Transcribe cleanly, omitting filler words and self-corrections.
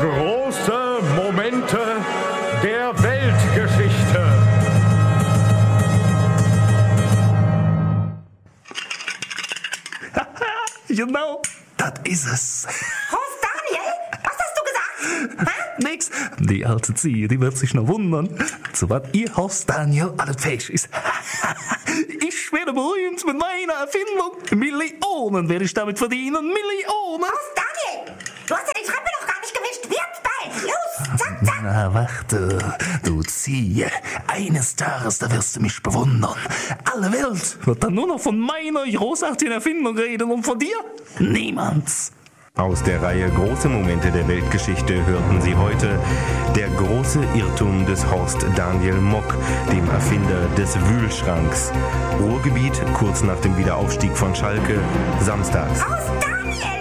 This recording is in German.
Große Momente der Weltgeschichte. Genau, das ist es. Horst Daniel, was hast du gesagt? Hä? Nix. Die alte Ziehe, die wird sich noch wundern, zu was ihr Horst Daniel alles fähig ist. Ich werde berühmt mit meiner Erfindung. Millionen werde ich damit verdienen. Millionen. Horst Daniel, du hast ja die Treppe noch gar nicht gewischt. Wird's bald. Los, zack, zack. Na, warte, du Ziehe. Eines Tages, da wirst du mich bewundern. Alle Welt wird dann nur noch von meiner großartigen Erfindung reden und von dir niemand. Aus der Reihe Große Momente der Weltgeschichte hörten Sie heute der große Irrtum des Horst Daniel Mock, dem Erfinder des Wühlschranks. Ruhrgebiet kurz nach dem Wiederaufstieg von Schalke, samstags. Horst Daniel!